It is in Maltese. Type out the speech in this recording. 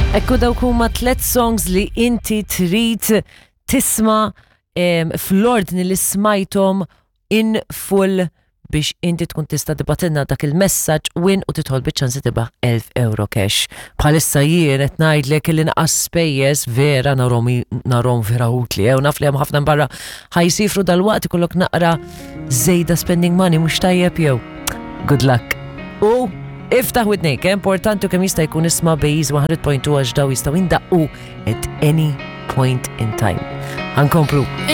Ekku dawk huma 3 songs li inti trid tisma' fl-ordni li smajtom in full biex inti tkun tista' tibatilna dak il-messaġġ win u titħol biċ-ċansi tibaħ €1000 cash. Bħalissa jien qed ngħidlek li inqas spejjeż vera narhom vera utli. Naf li hemm ħafna barra ħajsifru dal-waqt ikollok naqra żejda spending money mhux tajjeb jew. Good luck. Iftaħ widnejk, importanti kemm jista' jkun isma' bejż 100.2 għax daw jistgħu jindaqqu at any point in time. Ħankomplu.